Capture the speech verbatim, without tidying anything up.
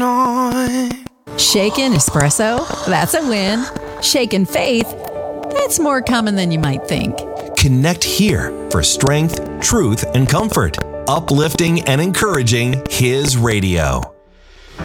on. Shaken espresso? That's a win. Shaken faith? That's more common than you might think. Connect here for strength, truth, and comfort. Uplifting and encouraging His radio.